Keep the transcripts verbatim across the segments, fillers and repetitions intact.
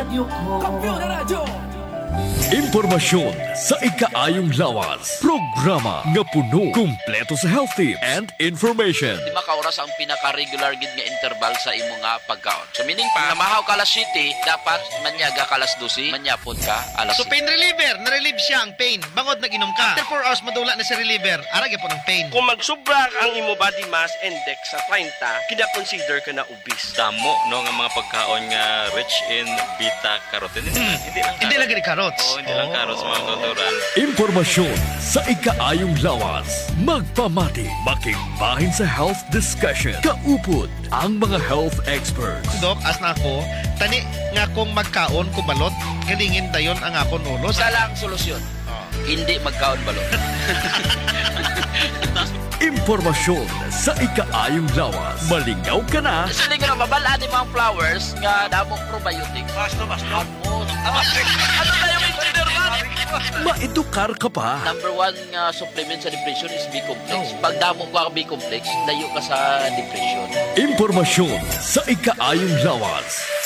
radyo ko. Kampiyon na radyo! Impormasyon sa ikaayong lawas. Programa nga puno, kumpleto sa health tips and information. Di ba kauras ang pinaka-regular gid nga interval sa imo nga pagkaon. So meaning pa, namahaw ka alas siyete, dapat manyaga ka alas dose, manyapon ka alas So pain reliever, na-relieve siya ang pain. Bangod nag-inom ka. After four hours madula na si reliever, arag po ng pain. Kung magsubra ang imo body mass index sa thirty, kina-consider ka na obese. Damo no nga mga pagkaon nga rich in beta carotene. Hmm. Hindi lang Hindi lagi ni carrots. Oo, hindi lang carrots mga tuturan. Impormasyon sa ikaayong lawas. Magpamati, makigbahin sa health discussion. Kaupod ang mga health experts. Dok, as na ako, tani nga kung magkaon ko balot, galingin dayon ang akon ulo. Isa lang solusyon. Hindi magkaon balot. Impormasyon sa ikaayong lawas. Malingaw ka na. Sa nga mabalaan ni mga flowers nga damong probiotic. Basto, basto. Ano na yung engineer man? Maedukar ka pa. Number one nga supplement sa depression is B-complex. Pag damong ka B-complex, layo ka sa depression. Impormasyon sa ikaayong lawas.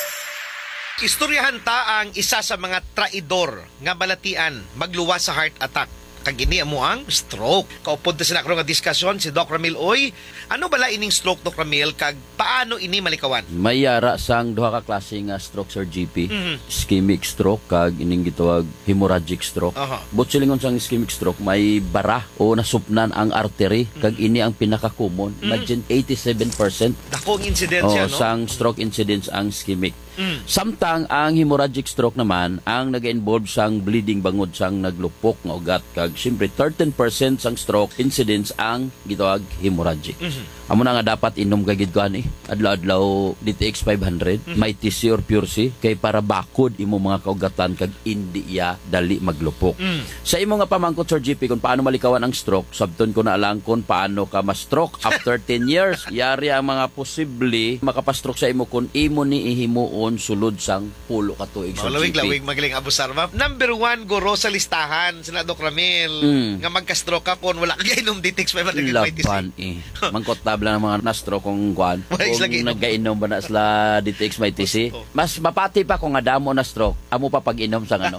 Istoryahan ta ang isa sa mga traidor nga balatian magluwas sa heart attack. Kag ini mo ang stroke. Kaupod na sila nga diskusyon si Doc Ramil Oy. Ano bala ining stroke, Doc Ramil, kag paano ini malikawan? May yara sang duha ka klase nga stroke, Sir G P. Mhm. Ischemic stroke kag ining gitawag hemorrhagic stroke. Aha. Butsilingon sang ischemic stroke may bara o nasupnan ang artery kag ini ang pinaka-common. Imagine eighty-seven percent Dakong insidensya, o no? sang stroke incidence ang ischemic. Mm. Samtang ang hemorrhagic stroke naman ang nag-involve sang bleeding bangod sang naglupok nga ugat kag siyempre thirteen percent sang stroke incidence ang gitawag hemorrhagic. Mhm. Amo na nga dapat inom kagid ko ani adlaw-adlaw D T X five hundred, Mhm. may T C or Pure C kay para bakod imo mga kaugatan kag indi iya dali maglupok. Mm. Sa imo nga pamangkot, Sir G P, kung paano malikawan ang stroke, sabton ko na lang kung paano ka ma-stroke after ten years. Yari ang mga posible makapastroke sa imo kung imo ni ihimuon sulod sang pulo ka tuig, Sir G P. Lawig-lawig magaling abusar, ma'am. Number one, guro sa listahan sila Doc Ramil. Mm. Nga magka-stroke ka kung wala kang inom D T X five hundred. Laban eh. Mangkot tabla ng mga na-stroke kung kuan. Wais lagi Kung inom. nagkainom ba na sila D T X may T C. Gusto. Mas mapati pa kung nga damo na stroke. Amo pa pag-inom sa ano.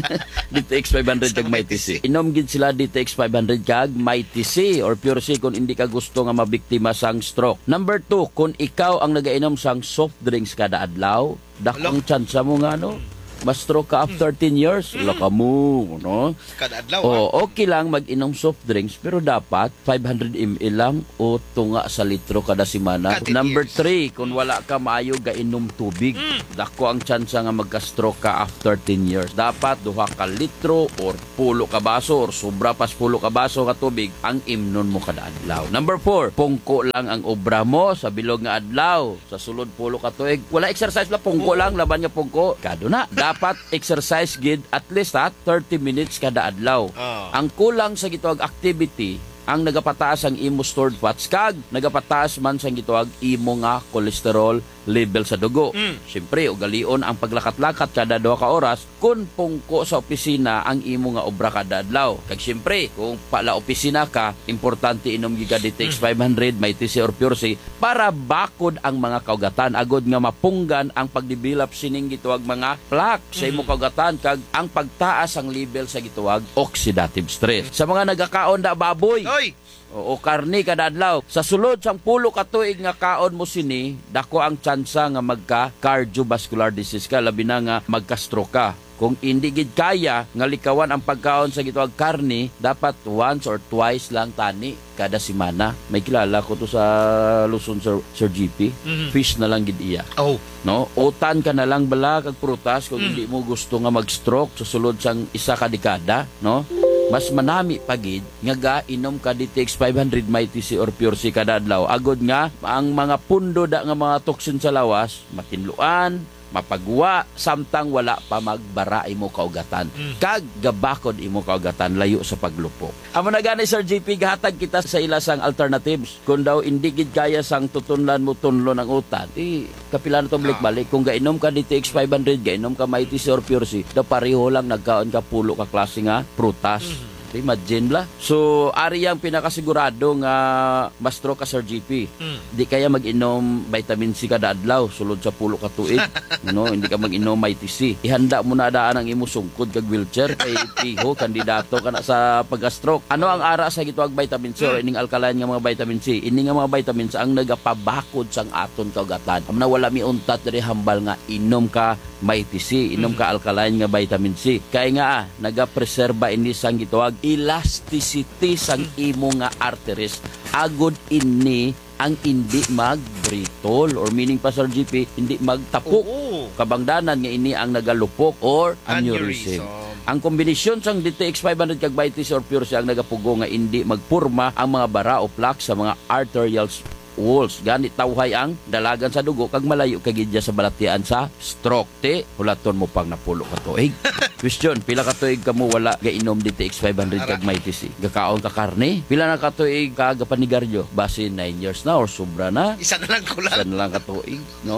D T X five hundred kag may T C. Inom gid sila D T X five hundred kag may T C or Pure C kung hindi ka gusto nga mabiktima sang stroke. Number two, kung ikaw ang nagainom sang soft drinks kada adlaw, dakong chance mo nga no. Ma-stroke ka after ten years, wala ka mo, no? Kada adlaw, O, okay lang mag-inom soft drinks, pero dapat five hundred milliliters lang o tunga sa litro kada semana. Kada Number years. three, kung wala ka maayo gainom tubig, dako ang chance nga magka-stroke ka after ten years. Dapat duha ka litro or pulo ka baso or sobra pas pulo ka baso ka tubig ang imnon mo kada adlaw. Number four, pungko lang ang obra mo sa bilog nga adlaw. Sa sulod pulo ka tuig, wala exercise lang, pungko lang, laban nga pungko. Kado na. Dapat exercise gid at least at thirty minutes kada adlaw. Ah. Ang kulang sa gitawag activity ang nagapataas ang imo stored fats kag nagapataas man sa gitawag imo nga cholesterol level sa dugo. Mm. Siyempre, ugalion ang paglakat-lakat kada duha ka oras kung pungko sa opisina ang imo nga obra kada adlaw. Kag siyempre, kung pala opisina ka, importante inom giga D T X five hundred, may T C or Pure C para bakod ang mga kaugatan agod nga mapunggan ang pagdevelop sining gitawag mga plaque sa imo kaugatan kag ang pagtaas ang level sa gitawag oxidative stress. Sa mga nagakaon da baboy, Oy! o, o karni kada adlaw, sa sulod sang pulo ka tuig nga kaon mo sini, dako ang tsansa nga magka cardiovascular disease ka, labi na nga magka-stroke ka. Kung hindi gid kaya nga likawan ang pagkaon sa gitawag karni, dapat once or twice lang tani kada semana. May kilala ko to sa Luzon, Sir, Sir G P. Mhm. Fish na lang gid iya. Oh. No, utan ka na lang bala kag prutas kung Mm. hindi mo gusto nga mag-stroke sa sulod sang isa ka dekada, no? Mas manami pagid nga gainom ka D T X five hundred may T C or Pure C kada adlaw agod nga ang mga pundo da nga mga toxin sa lawas matinluan, mapagwa, samtang wala pa magbara imo kaugatan. Kag gabakod imo kaugatan layo sa paglupok. Amo na gani, Sir J P, gahatag kita sa ilasang alternatives. Kung daw hindi gid kaya sang tutunlan mo tunlo ng utan, di kapila na to balik-balik. Kung gainom ka D T X five hundred, gainom ka may T C or Pure C, daw pareho lang nagkaon ka pulo ka klase nga prutas. Imagine la. So, ari ang pinakasigurado nga ma-stroke ka, Sir G P. Mm. Di kaya mag-inom vitamin C kada adlaw sulod sa pulo ka tuig. no, hindi ka mag-inom I T C. Ihanda mo na daan ang imo sungkod kag wheelchair kay tiho kandidato kana sa pag-stroke. Ano ang ara sa gituag vitamin C or ining alkaline nga mga vitamin C? Ini nga mga vitamins ang nagapabakod sang aton kaugatan. Amna wala mi untat diri hambal nga inom ka may T C, inom ka alkaline nga vitamin C. Kaya nga ah, nagapreserba ini sang gituag elasticity sang imo nga arteries. Agod ini ang hindi mag-brittle or meaning pa Sir G P, hindi magtapok. Oo. Kabangdanan nga ini ang nagalupok or Aneurysm. aneurysm. Ang kombinasyon sang D T X five hundred kag T C or Pure C ang nagapugo nga hindi magpurma ang mga bara o plaque sa mga arterial walls. Ganit tawhay ang dalagan sa dugo kag malayo kagidya sa balatian sa stroke. Te, hulaton mo pang napulo ka tuig. Question, pila ka tuig ka mo wala gainom D T X five hundred kag T C? Gakaon ka karne? Pila na ka tuig ka gapanigaryo? Base nine years na or sobra na? Isa na lang kulang. Isa na lang ka tuig, no?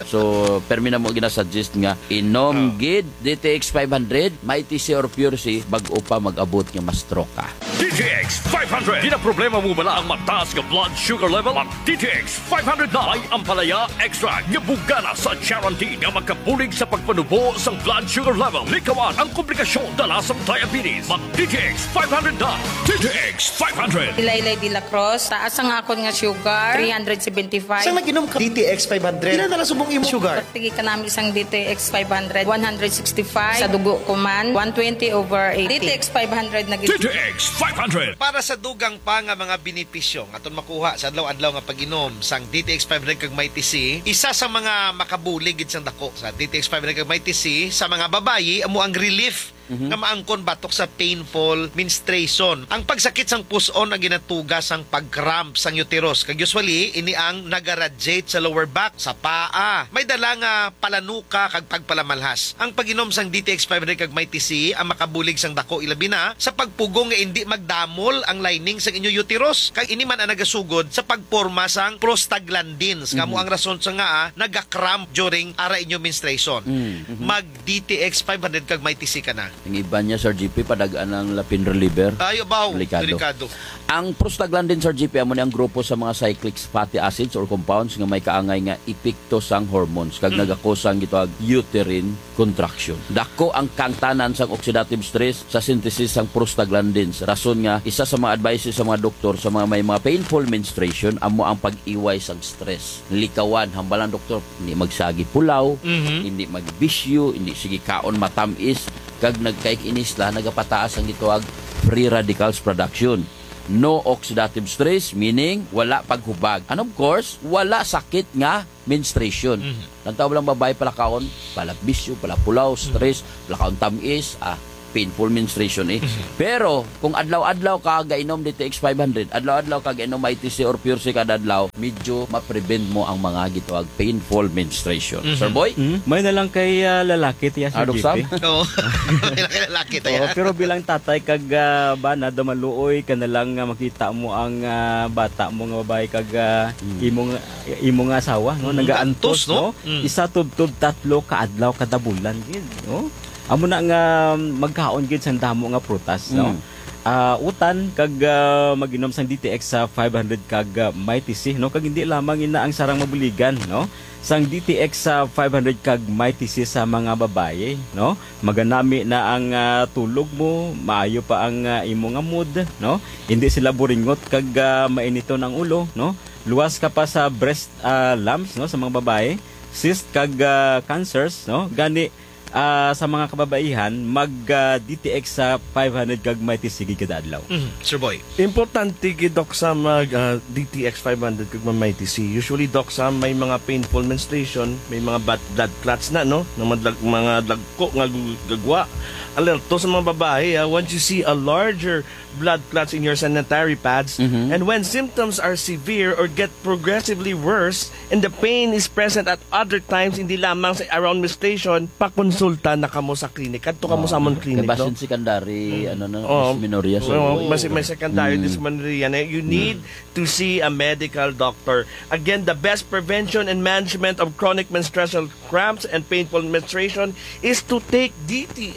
So, permi na mo ginasuggest nga inom gid D T X five hundred, may T C or Pure C bago pa mag-abot nga ma-stroke ka. D T X five hundred. Di na problema mo bala ang mataas nga blood sugar level? Ang D T X five hundred na ay ampalaya extra nga bugana sa guarantee nga magkabulig sa pagpanubo sa blood sugar level. Likawan ang komplikasyon dala sa diabetes. Mag D T X five hundred na. D T X five hundred. Ilaylay de la Cruz, taas ang akon nga sugar, three seventy-five. Saan nag-inom ka D T X five hundred? Ilan na lang subong imo sugar? Pagtigi ka namin isang D T X five hundred, one sixty-five. Sa dugo ko man, one twenty over eighty. D T X five hundred na D T X five hundred. Para sa dugang pa nga mga benepisyo nga aton makuha sa adlaw-adlaw nga pag-inom sang D T X five hundred kag may T C, isa sa mga makabulig gid sang dako sa D T X five hundred kag may T C sa mga babayi amo ang relief mm-hmm. nga maangkon batok sa painful menstruation. Ang pagsakit sang puson ang ginatugas sang pag-cramp sang uterus. Kag usually ini ang nagaradiate sa lower back, sa paa. May dala nga palanuka kag pagpalamalhas. Ang pag-inom sang D T X five hundred kag may T C ang makabulig sang dako ilabi na sa pagpugong nga hindi magdamol ang lining sang inyo uterus. Kag ini man ang nagasugod sa pagporma sang prostaglandins. Kamo mm-hmm. ang rason sa nga ah, naga-cramp during ara inyo menstruation. Mm-hmm. Mag D T X five hundred kag may T C ka na. Ang iba niya, Sir G P, padagaan ng lapin reliever. Ayo baw, delikado. delikado. Ang prostaglandin, Sir G P, amo ni ang grupo sa mga cyclic fatty acids or compounds nga may kaangay nga epekto sang hormones kag mm. nagakosang gitawag uterine contraction. Dako ang kangtanan sang oxidative stress sa synthesis sang prostaglandins. Rason nga isa sa mga advices sa mga doktor sa mga may mga painful menstruation amo ang pag-iway sang stress. Likawan hambalan doktor, hindi magsagi pulaw, mm-hmm. hindi magbisyo, hindi sige kaon matamis kag nagkaik-inis la nagapataas ang gitawag free radicals production. No oxidative stress, meaning wala paghubag. And of course, wala sakit nga menstruation. Mm-hmm. Lantaw lang babae pala kaon, pala bisyo, pala pulaw, stress, mm-hmm. pala kaon tamis, ah, painful menstruation eh. Mm-hmm. Pero, kung adlaw-adlaw ka gainom D T X five hundred, adlaw-adlaw ka gainom I T C or Pure C kada adlaw, medyo ma-prevent mo ang mga gitawag painful menstruation. Mm-hmm. Sir Boy? Mm-hmm. May na lang kay uh, lalaki tiya Sir Adok G P. Oo. May lang kay lalaki tayo. Oo, pero bilang tatay kag uh, bana damaluoy ka na lang uh, makita mo ang uh, bata mo nga babae kag uh, mm. imong imong asawa no, mm, nagaantos no. Mm. Isa tubtub tatlo ka adlaw kada bulan gid no. Amo na nga magkaon gid sa damo nga prutas no. Mm. Uh, utan kag uh, mag-inom sang D T X sa five hundred kag uh, may T C no, kag hindi lamang ina ang sarang mabuligan no. Sang D T X sa five hundred kag may T C sa mga babaye no, maganami na ang uh, tulog mo, maayo pa ang uh, imo nga mood no, hindi sila buringot kag uh, mainito ng ulo no, luwas ka pa sa breast uh, lumps no sa mga babaye, cyst kag uh, cancers no, gani Uh, sa mga kababaihan mag uh, D T X sa five hundred kag may T C kada adlaw. Mm-hmm. Sir Boy. Importante gid dok sa mag uh, D T X five hundred kag may T C. Usually dok sa may mga painful menstruation, may mga bad blood clots na no, ng mga, mga dagko nga gagwa. Alerto sa mga babae, uh, once you see a larger blood clots in your sanitary pads, mm-hmm. and when symptoms are severe or get progressively worse and the pain is present at other times, hindi lamang sa around menstruation, pakonsulta na kamo sa clinic. Kadto kamo oh, sa amon clinic. Kabasin no? secondary, mm. ano na, oh, dysmenorrhea. So, oh, mas, may secondary mm. dysmenorrhea. You need mm. to see a medical doctor. Again, the best prevention and management of chronic menstrual cramps and painful menstruation is to take D T X five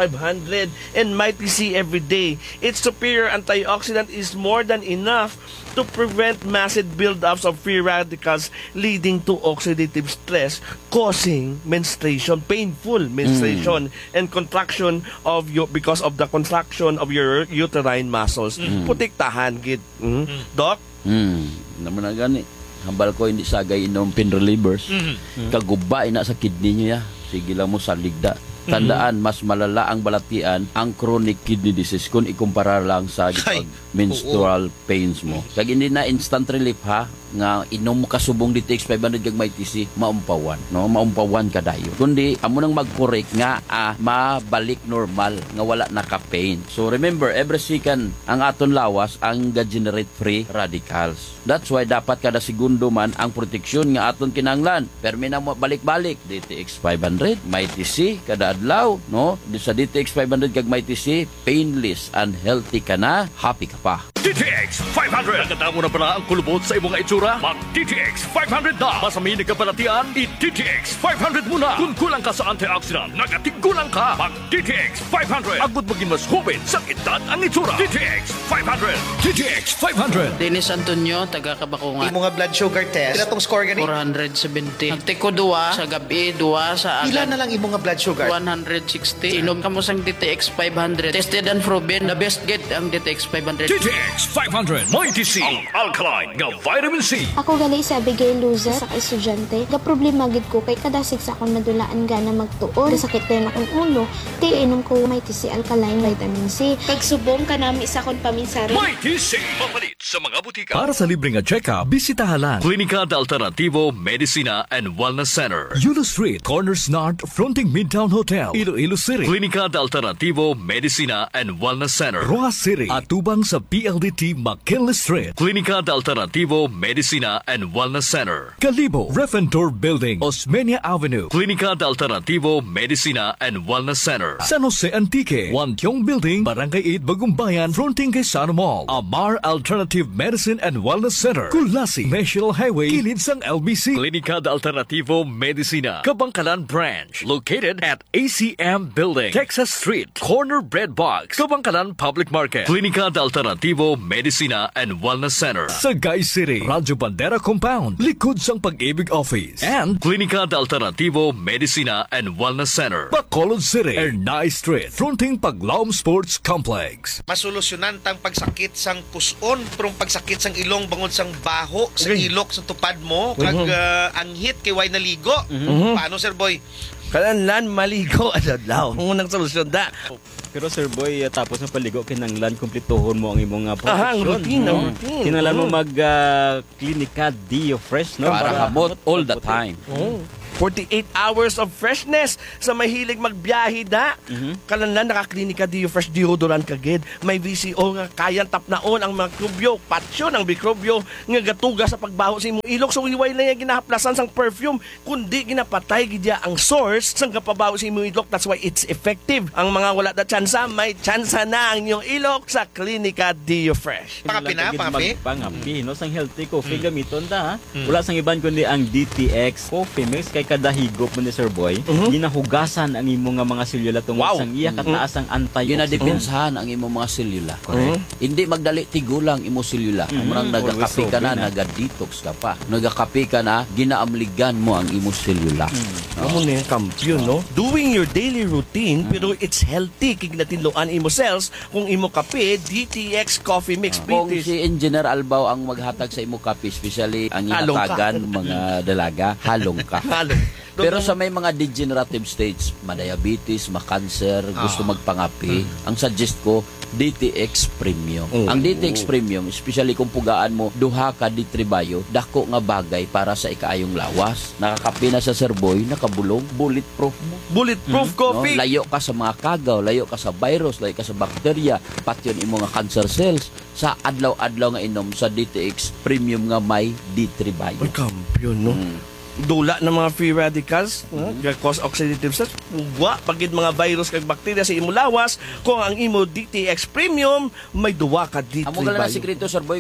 five hundred and Mighty C every day. Its superior antioxidant is more than enough to prevent massive buildups of free radicals leading to oxidative stress, causing menstruation, painful menstruation, and contraction of your because of the contraction of your uterine muscles. Protektahan gid. Mm. Doc? Hmm, naman na gani. Hambal ko hindi sagay inom pain relievers. Mm-hmm. Kagubay na sa kidney niya. Sige lang mo sa ligda. Tandaan, mas malala ang balatian ang chronic kidney disease kung ikumpara lang sa Ay, menstrual pains mo. Kag hindi na instant relief ha, nga inom mo kasubong D T X five hundred kag Mighty C, maumpawan, no? Maumpawan ka dayo. Kundi amo nang mag-correct nga ah, mabalik normal nga wala na ka pain. So remember, every second ang aton lawas ang ga-generate free radicals. That's why dapat kada segundo man ang proteksyon nga aton kinahanglan. Permi na mo balik-balik D T X five hundred, Mighty C kada adlaw, no? Di sa D T X five hundred kag Mighty C, painless and healthy ka na, happy ka pa. D T X five hundred. Nagkata mo na pala ang kulubot sa imong itsura? Mag-D T X five hundred na. Masami na kapalatian, i-D T X five hundred muna. Kung kulang ka sa antioxidant, nagatigulang ka. Mag-D T X five hundred. Agud maging mas hubin sa edad ang itsura. D T X five hundred. D T X five hundred. Dennis Antonio, taga Kabakungan. Imo nga blood sugar test. Pila tong score gani? four seventy. Nagtiko duwa sa gabi, duwa sa Pila agad. na lang imo nga blood sugar? one sixty. Inom ka mo sang D T X five hundred. Tested and proven. The best get ang D T X five hundred. D T X five hundred. Mighty C. Ang alkaline nga vitamin C. Ako gali sa Abigail Luza sa estudyante. Ga problema gid ko kay kadasig sa akong nadulaan gana magtuon. Sakit din akong ulo. Ti inom ko Mighty C alkaline vitamin C. Pagsubong kanami sa akong paminsari. Mighty C. Mapalit sa mga butika. Para sa libreng check-up, bisitahan Klinika de Alternativo Medicina and Wellness Center. Yulo Street, Corners North, fronting Midtown Hotel, Iloilo City. Klinika de Alternativo Medicina and Wellness Center. Roa City, atubang sa P L D T McKinley Street. Klinika de Alternativo Medicina and Wellness Center. Kalibo, Refentor Building, Osmeña Avenue. Klinika de Alternativo Medicina and Wellness Center. San Jose Antique, Wantiong Building, Barangay eight, Bagumbayan, fronting kay Sano Mall. Amar Alternative Medicine and Wellness Center. Kulasi, National Highway, kilid sang L B C. Klinika de Alternativo Medicina, Kabangkalan Branch, located at A C M Building, Texas Street, Corner Bread Box, Kabangkalan Public Market. Klinika de Alternativo Medicina and Wellness Center. Sagay City, Radyo Bandera Compound, likod sang Pag-ibig Office. And Klinika de Alternativo Medicina and Wellness Center. Bacolod City, Ernay Street, fronting Paglaom Sports Complex. Masolusyonan tang pagsakit sang puson, prong pagsakit sang ilong bangod sang baho, sa ilok, sa tupad mo, kag uh, ang hit kay way naligo. Paano, Sir Boy? Kananlan maligo at adlaw. Unang solusyon da. Pero Sir Boy, uh, tapos ng paligo, kinanglan, kumplituhon mo ang imong uh, Ah, ang protection. routine, no? ang routine. Kinanglan mo Mm. mag uh, Klinika Dio Fresh, no? Para habot all the time. Oh. forty-eight hours of freshness sa mahilig magbiyahe da. Kananlan nakaklinika Dio Fresh deodorant kagid. May V C O nga kayang tapnaon ang mikrobyo, patyo ng mikrobyo nga gatuga sa pagbaho sa imong ilok. So iway lang yung ginahaplasan sang perfume, kundi ginapatay gidya ang source sang kapabaho sa imong ilok. That's why it's effective. Ang mga wala da tsansa, may tsansa na ang inyong ilok sa Klinika Dio Fresh. Pangapi na, pangapi? Pangapi, no? Sang healthy coffee gamiton da, ha? Wala sang iban kundi ang D T X Coffee Mix kay kada higop mo ni Sir Boy, ginahugasan ang imong nga mga selula tungod Wow. sang iya kataas ang antioxidant. Ginadepensahan ang imong mga selula. Hindi magdali tigulang imo selula. Mhm. Murang nagakape ka na, Always open, ah. naga-detox ka pa. Nagakape ka na, ginaamligan mo ang imo selula. Amo na yung kampiyon, no? Doing your daily routine, pero it's healthy. Kignatinloan imo cells kung imo kape, D T X Coffee Mix. Kung British. si Engineer Albaw ang maghatag sa imo kape, especially ang Halong ka. ihatagan mga dalaga, halong ka. Halo. Pero sa may mga degenerative states, ma-diabetes, ma-cancer, gusto magpangapi, ang suggest ko, D T X Premium. Ang D T X Premium, especially kung pugaan mo, duha ka ditribayo, dako nga bagay para sa ikaayong lawas. Nakakapi na sa Sir Boy, nakabulong, bulletproof mo. Bulletproof coffee. No? Layo ka sa mga kagaw, layo ka sa virus, layo ka sa bakterya, pati yun imo nga cancer cells. Sa adlaw-adlaw nga inom sa D T X Premium nga may ditribayo. Ay, kampiyon, no? Dula ng mga free radicals, mm-hmm. no? Cause oxidative stress, uwa, pagid mga virus kag bakterya sa imo lawas, kung ang imo D T X Premium, may duwa ka ditribayo. Amo gala na sikreto, Sir Boy, kung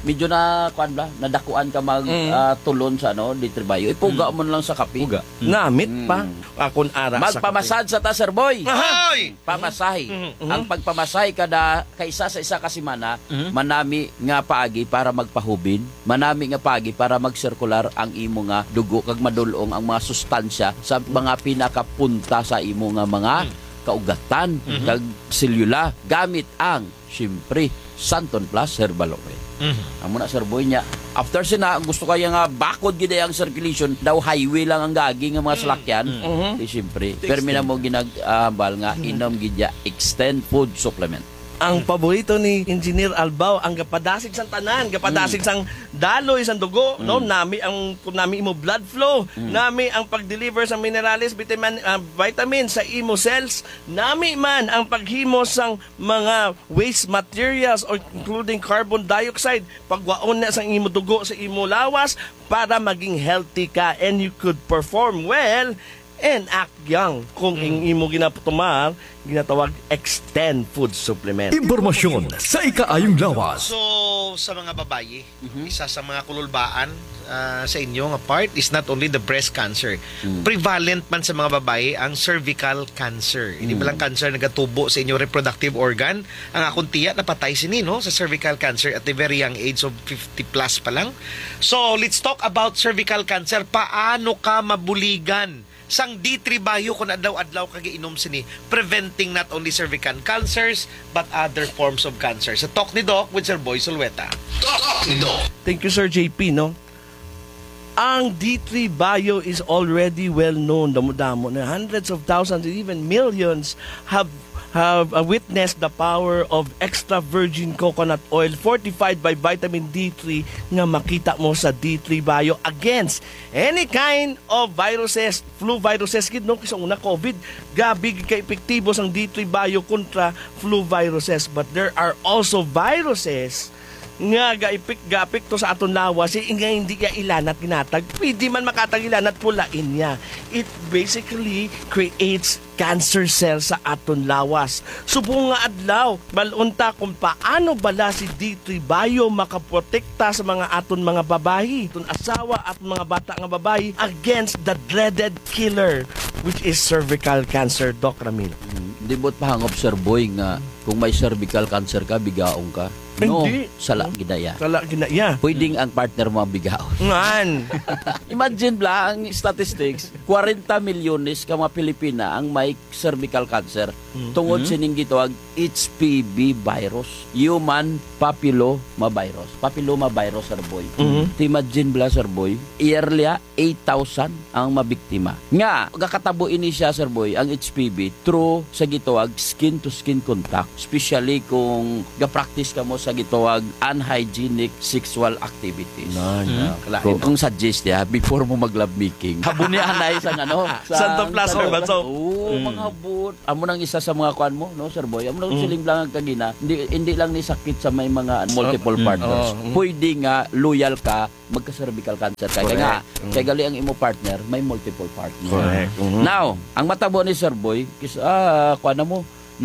medyo na kuan ba, nadakuan ka mag Mm. ah, tulon sa ano, di tribayo. Ipuga mo na lang sa kape. Puga. Namit pa. Akon ara sa Magpamasad sa ta, Sir Boy. Hoy! Pamasahe. Mhm. Ang pagpamasahe kada kaysa sa isa ka semana, manami nga paagi para magpahubin, manami nga paagi para magsirkular ang imo nga dugo kag madulong ang mga sustansya sa mga pinakapunta sa imo nga mga kaugatan kag selula gamit ang syempre Santon Plus Herbal Oil. Amo na Sir Boy niya. After sina gusto kaya nga bakod gid ang circulation daw highway lang ang gagi nga mga salakyan. Di syempre permi na mo ginagambal nga inom gid ya Extend Food Supplement. Ang paborito ni Engineer Albao ang gapadasig sang tanan, gapadasig sang daloy sang dugo, no? Nami ang kung nami imo blood flow, nami ang pag-deliver sang minerales, vitamin uh, vitamin sa imo cells, nami man ang paghimo sang mga waste materials or including carbon dioxide, pagwaon na sang imo dugo sa imo lawas para maging healthy ka and you could perform well and act young. Kung mm. imo ginaputumar, ginatawag Extend Food Supplement. Impormasyon sa ikaayong lawas. So, sa mga babae, isa sa mga kululbaan uh, sa inyo nga part is not only the breast cancer. Mm. Prevalent man sa mga babae ang cervical cancer. Hindi Mm. ba lang cancer nagatubo sa inyong reproductive organ? Ang akong tiya, napatay sini, no? Sa cervical cancer at the very young age of fifty plus pa lang. So, let's talk about cervical cancer. Paano ka mabuligan sang D three Bio kung adlaw-adlaw kag-inom sini, preventing not only cervical cancers but other forms of cancer. Sa Talk ni Doc with Sir Boy Sulweta. Talk ni Doc. Thank you, Sir J P, no? Ang D three Bio is already well known. Damo-damo na hundreds of thousands and even millions have have uh, witnessed the power of extra virgin coconut oil fortified by vitamin D three nga makita mo sa D three Bio against any kind of viruses, flu viruses gid no kisang una COVID, gabi ka epektibo sang D three Bio kontra flu viruses, but there are also viruses nga gaipik gaapekto sa aton lawas eh, nga hindi ka ilanat ginatag pwede man makatag ilanat pulain niya. It basically creates cancer cells sa aton lawas. Subong nga adlaw balunta kung paano bala si D three Bio makaprotekta sa mga aton mga babayi, aton asawa at mga bata nga babayi against the dreaded killer which is cervical cancer. Doc Ramil. Hindi mo't pahangop Sir Boy nga kung may cervical cancer ka, bigaong ka. No, Hindi. sala gidaya. Sala ginaya. Pwedeng ang partner mo ang bigaon. Ngan. Imagine bla ang statistics, forty milyones ka mga Pilipina ang may cervical cancer tungod sining gitawag H P V virus, human papilloma virus. Papilloma virus, Sir Boy. Mhm. Imagine bla, Sir Boy, yearly eight thousand ang mabiktima. Nga gakatabo ini siya, Sir Boy, ang H P V through sa gitawag skin to skin contact, especially kung ga-practice ka mo sa gitawag unhygienic sexual activities. Kung, kung suggest ya before mo mag-love making, habunihan na isang ano, Santo Plus Herbal Soap. Oo, mga habot. Amo nang isa sa mga kuan mo, no, Sir Boy. Amo nang siling lang ang kagina. Hindi hindi lang ni sakit sa may mga multiple partners. Pwede nga loyal ka magka-cervical cancer ka. Kaya nga, kaya gali ang imo partner, may multiple partner. Correct. Now, ang matabo ni Sir Boy, kis ah, kuan na mo,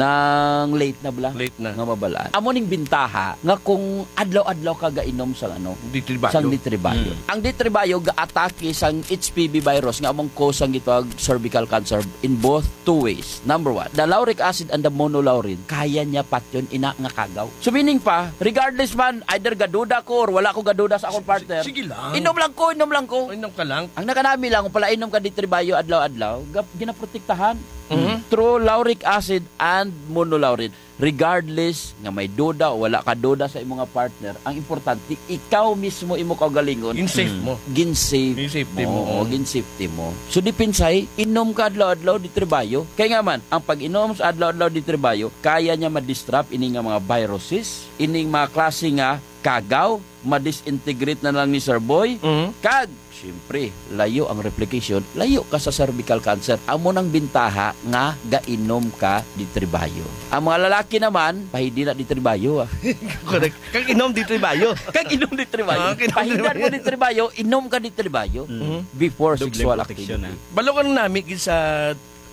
nang late na bala Late na. nga mabalaan. Amo ning bintaha nga kung adlaw-adlaw ka gainom sang ano D three Bio. sang D three Bio. Ang D three Bio ga-atake sang H P V virus nga among cause ang gitawag cervical cancer in both two ways. Number one, the lauric acid and the monolaurin, kaya niya patyon ina nga kagaw. So meaning pa, regardless man either gaduda ko or wala ko gaduda sa akong partner, Sige lang. inom lang ko, inom lang ko. Inom ka lang. Ang nakanami lang kung pala inom ka D three Bio adlaw-adlaw, gap- ginaprotektahan Mhm. through lauric acid and monolaurin. Regardless nga may duda o wala ka duda sa imong nga partner, ang importante ikaw mismo imo kaugalingon In-safe mo. gin-safe Gin-safety mo, mo. o gin-safety mo. So dipinsay, inom ka adlaw-adlaw di tribayo. Kaya nga man, ang pag-inom sa adlaw-adlaw di tribayo, kaya niya ma-disrupt ining nga mga viruses, ining mga klase nga kagaw, ma-disintegrate na lang ni Sir Boy, Mhm. kag siyempre, layo ang replication, layo ka sa cervical cancer. Amo nang bintaha nga gainom ka di tribayo. Ang mga lalaki naman, pahidi na di tribayo. Ah. Correct. Kag inom D three Bio. Kag inom di tribayo. Ah, kag inom Pahidan di mo di tribayo, inom ka di tribayo before Double sexual protection, activity. Balo ka nami gid sa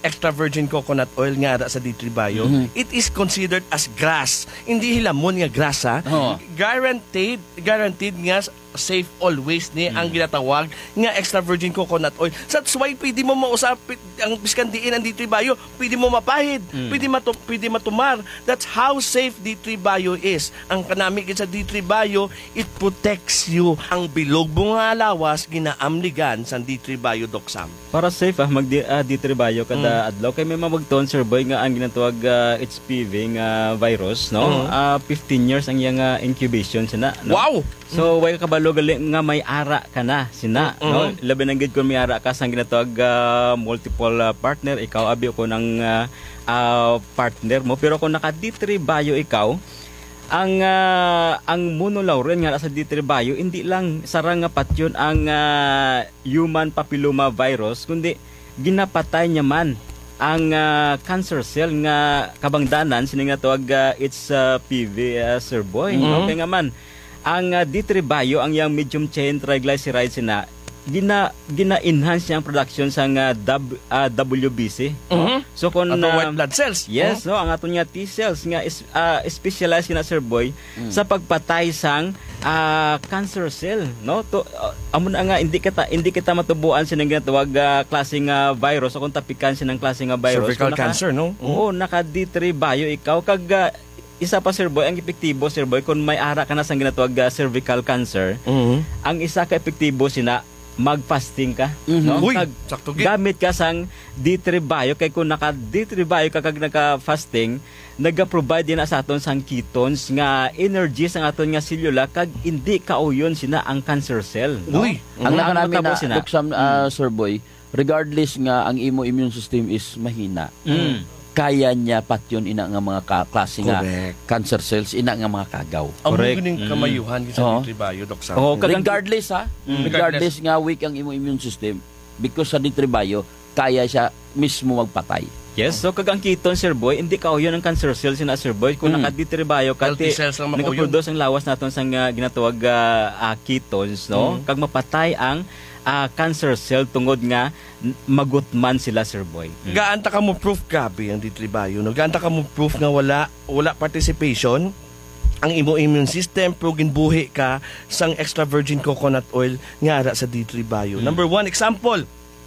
extra virgin coconut oil nga ara sa D three Bio, Mhm. it is considered as grass. Hindi hilamon nga grass ha. Oo. Guaranteed, guaranteed nga safe always ni ang ginatawag nga extra virgin coconut oil. So that's why pwede mo mausap ang biskan diin ang D three Bio, pwede mo mapahid, pwede matu pwede matumar. That's how safe D three Bio is. Ang kanami gid sa D three Bio, it protects you. Ang bilog mo nga lawas ginaamligan sa D three Bio Docsam. Para safe ah mag uh, D three Bio kada adlaw kay may mabagton sir boy nga ang ginatawag uh, H P V nga virus no. Mhm. Uh, fifteen years ang iyang uh, incubation sina no? Wow. So way ka kabalo gali nga may ara ka na sina Mhm. no. Labi nang gid kun may ara ka sang ginatawag uh, multiple uh, partner ikaw abi ko ng uh, uh, partner mo pero kung naka D three Bio ikaw ang uh, ang monolaurin nga sa D three Bio hindi lang sarang nga patyon ang uh, human papilloma virus kundi ginapatay niya man ang uh, cancer cell nga kabangdanan sini nga tawag uh, H P V uh, sir boy Mhm. no kay nga man ang uh, D three Bio ang yang medium chain triglycerides na gina gina-enhance niya ang production sa uh, w, uh, W B C. Mhm. So kung Ato uh, white blood cells. yes, no, ang ato niya T cells nga is, uh, specialized na sir boy sa pagpatay sang uh, cancer cell, no? To uh, amo na nga hindi kita hindi kita matubuan sinang ginatawag uh, klaseng uh, virus o kung tapikan sinang klaseng uh, virus. Cervical Kung naka- cancer, no? Oo, naka D three Bio ikaw kag uh, isa pa sir boy ang epektibo sir boy kung may ara ka na sang ginatawag uh, cervical cancer. Mhm. Ang isa ka epektibo sina mag-fasting ka, Mhm. no? Uy, Kag sakto gid. gamit ka sang D three Bio kay kung naka D three Bio ka kag naka-fasting, naga-provide din na sa aton sang ketones nga energy sang aton nga selula kag hindi kauyon sina ang cancer cell, no? Uy, Ang Mhm. nakanami matabo na, sina. Docsam, uh, Sir Boy, regardless nga ang imo immune system is mahina, Mm. kaya niya patyon ina nga mga ka- klase nga Correct. cancer cells, ina nga mga kagaw. Amo Correct. gining Mm. kamayuhan sa Oo. D three Bio Docsam. Oo, kag Regardless ha, regardless nga weak ang imo immune system, because sa D three Bio, kaya siya mismo magpatay. yes, so kag ang ketone sir boy, hindi kauyon ang cancer cells sina sir boy kung Mm. naka D three Bio ka Healthy cells lang makauyon. nagaproduce ang lawas naton sang uh, ginatawag uh, uh, ketones, no? Kag mapatay ang uh, cancer cell tungod nga n- magutman sila sir boy. Gaanta ka mo proof gabi ang D three Bio, no? Gaanta ka mo proof nga wala wala participation ang imo immune system pero ginbuhi ka sang extra virgin coconut oil nga ara sa D three Bio. Number one example,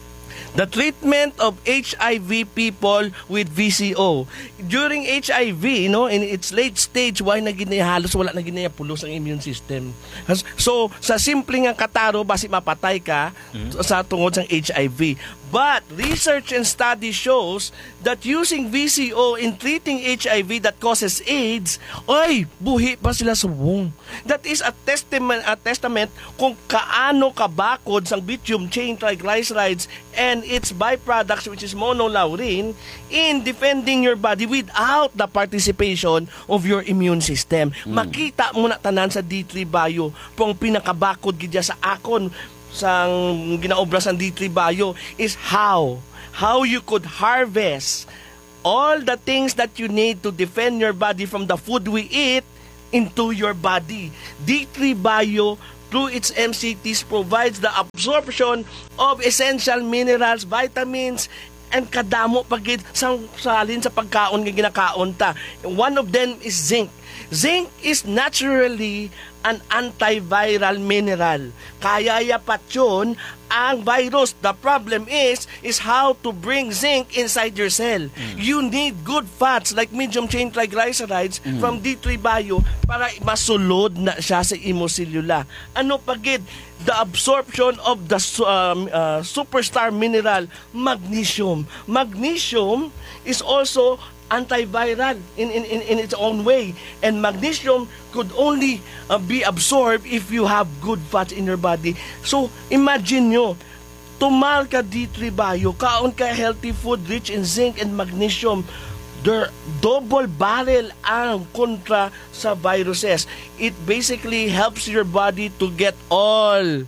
the treatment of H I V people with V C O. During H I V, you know, in its late stage, why na ginaya halos wala na ginaya pulos ang immune system. Has- So, sa simpleng nga kataro, basi mapatay ka sa tungod sa H I V. But research and study shows that using V C O in treating H I V that causes AIDS, oy, buhi pa sila sa womb. That is a testament, a testament kung kaano kabakod sang bitumen chain triglycerides and its byproducts which is monolaurin in defending your body without the participation of your immune system. Makita mo na tanan sa D three Bio pong pinakabakod gidya sa akon sang ginaobra sa D three Bio is how how you could harvest all the things that you need to defend your body from the food we eat into your body. D three Bio through its M C Ts provides the absorption of essential minerals, vitamins, and kadamo pagid sang salin sa pagkaon nga ginakaon ta. One of them is zinc. Zinc is naturally an antiviral mineral. Kaya yapat yun ang virus. The problem is, is how to bring zinc inside your cell. You need good fats like medium chain triglycerides from D three Bio para masulod na siya sa imoselula. Ano pagid? The absorption of the um, uh, superstar mineral, magnesium. Magnesium is also antiviral in, in, in, in its own way. And magnesium could only uh, be absorbed if you have good fats in your body. So, imagine nyo, tumal ka D three Bio, kaon ka healthy food rich in zinc and magnesium, they're double barrel ang kontra sa viruses. It basically helps your body to get all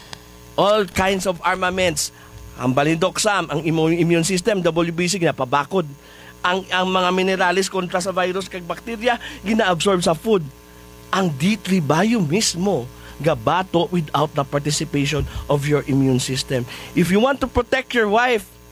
all kinds of armaments. Ang Docsam, ang immune system, W B C, ginapabakod. Ang, ang mga minerales kontra sa virus kag bakterya, gina-absorb sa food. Ang D three Bio mismo, gabato without the participation of your immune system. If you want to protect your wife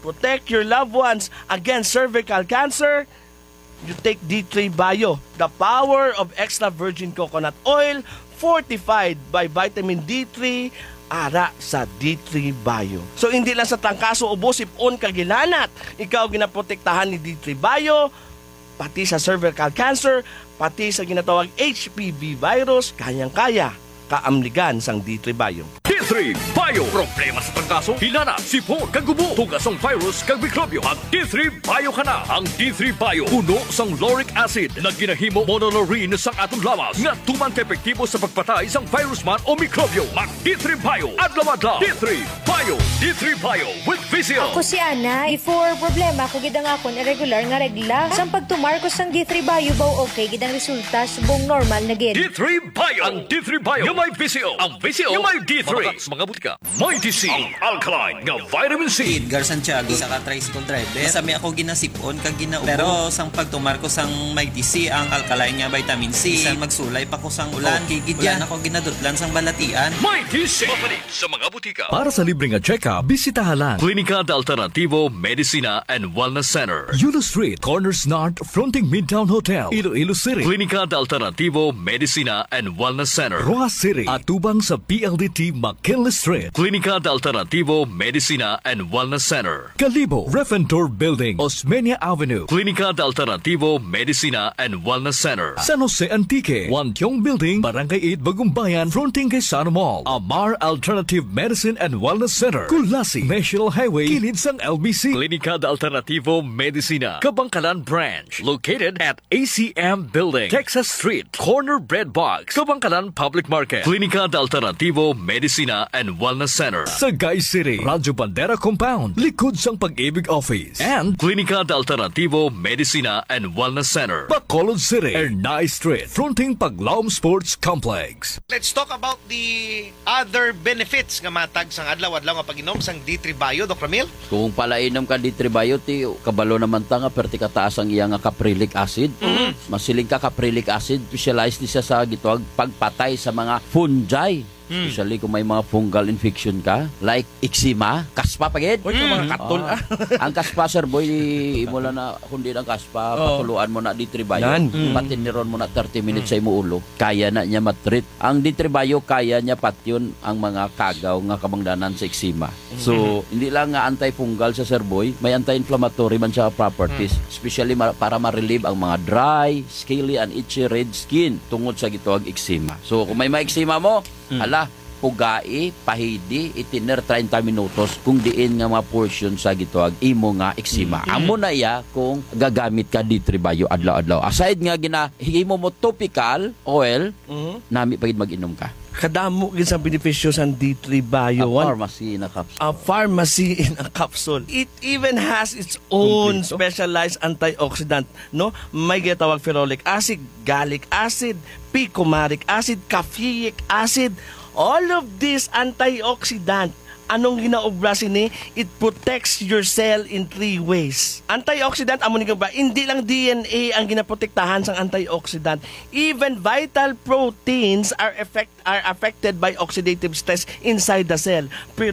protect your loved ones against cervical cancer, you take D three Bio, the power of extra virgin coconut oil fortified by vitamin D three, ara sa D three Bio. So hindi lang sa trangkaso, ubo, sipon, kagilanat, ikaw ginaprotektahan ni D three Bio, pati sa cervical cancer, pati sa ginatawag H P V virus, kayang-kaya kaamligan sang D three Bio. D three Bio. Problema sa trangkaso, hinana, sipon, kagubo, tugasong virus, kag mikrobyo. Ang D three Bio ka na. Ang D three Bio, puno sang lauric acid na ginahimo monolaurin sang atong lawas nga tuman ka-epektibo sa pagpatay sang virus man o mikrobyo. Mag D three Bio. Adlaw-adlaw. D three Bio. D three Bio with Vizio. Ako si Ana. Before problema ko gidang akon irregular nga regla. Sang pagtumarkos sang D three Bio baw okay gidang resulta subong normal na gid. D three Bio. Ang D three Bio yung may Vizio. Ang Vizio yung may D three. Mga butika. Mighty C. Ang alkaline nga vitamin C. Edgar Santiago, isa ka tricycle driver. Sami ako ginasipon kag ginaubo. Pero sang pagtumar ko sang Mighty C, ang alkaline nga vitamin C. Isang magsulay pa ko sang ulan. Oh, kigid yan ako ginadutlan sang balatian. Mighty C. Mapalit sa mga butika. Para sa libreng check-up, bisitahan lang Klinika de Alternativo Medicina and Wellness Center. Yulo Street, Corners North, fronting Midtown Hotel, Iloilo City. Klinika de Alternativo Medicina and Wellness Center. Rojas City, atubang sa P L D T McKinley Street. Klinika de Alternativo Medicina and Wellness Center. Kalibo, Refentor Building, Osmeña Avenue. Klinika de Alternativo Medicina and Wellness Center. San Jose Antique, Wantiong Building, Barangay eight, Bagumbayan, fronting kay Sano Mall. Amar Alternative Medicine and Wellness Center. Kulasi, National Highway, kilid sang L B C. Klinika de Alternativo Medicina, Kabangkalan Branch, located at A C M Building, Texas Street, Corner Bread Box, Kabangkalan Public Market. Klinika de Alternativo Medicina and Wellness Center. Sagay City, Radyo Bandera Compound, likod sang Pag-ibig Office. And Klinika de Alternativo Medicina and Wellness Center. Bacolod City, Ernay Street, fronting Paglaom Sports Complex. Let's talk about the other benefits nga matag sang adlaw-adlaw nga pag-inom sang D three Bio, Doc Ramil. Kung palainom ka D three Bio, ti kabalo naman ta nga perti kataas ang iya nga caprylic acid. Mm-hmm. Masiling ka caprylic acid, specialized ni siya sa gituag pagpatay sa mga fungi. Hmm. Especially kung may mga fungal infection ka, like eczema, kaspa pagid. Oy, mm. mga katol ah. Ang kaspa, sir boy, imo lang na kundi ang kaspa, oh. Patuluan mo na D three Bio. Mm. Patiniron mo na thirty minutes mm. sa imo ulo. Kaya na niya matreat. Ang D three Bio, kaya niya patyon ang mga kagaw nga kabangdanan sa eczema. Mm. So, hindi lang nga anti-fungal sa sir boy, may anti-inflammatory man siya properties. Mm. Especially ma- para ma-relieve ang mga dry, scaly, and itchy red skin tungod sa gituag eczema. So, kung may ma-eczema mo, mm. ala, pugai, pahidi, itiner thirty minutos kung diin nga mga portion sa gituag imo nga eczema. Mm-hmm. Amo na iya kung gagamit ka D three Bio adlaw-adlaw. Aside nga gina himo mo topical oil, mm-hmm. nami pagid mag-inom ka. Kadamo gid sa benepisyo sa D three Bio. A pharmacy in a capsule. A pharmacy in a capsule. It even has its own Complete. specialized antioxidant, no? May gitawag ferulic acid, gallic acid, picoumaric acid, caffeic acid. All of this antioxidant, anong ginaobra sini? It protects your cell in three ways. Antioxidant, amo ni ba? Hindi lang D N A ang ginaprotektahan sang antioxidant. Even vital proteins are affect are affected by oxidative stress inside the cell. Pero